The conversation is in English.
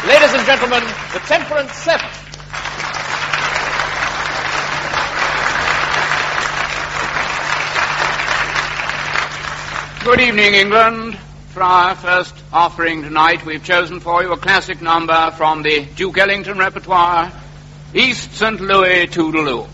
Ladies and gentlemen, the Temperance Seven. Good evening, England. For our first offering tonight, we've chosen for you a classic number from the Duke Ellington repertoire, East St. Louis Toodaloo.